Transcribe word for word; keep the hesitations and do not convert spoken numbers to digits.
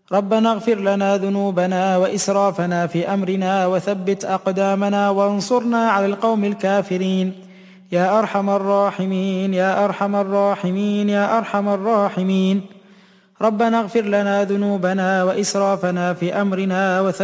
ربنا اغفر لنا ذنوبنا وإسرافنا في أمرنا وثبت أقدامنا وانصرنا على القوم الكافرين يا أرحم الراحمين يا أرحم الراحمين يا أرحم الراحمين. ربنا اغفر لنا ذنوبنا وإسرافنا في أمرنا وثبت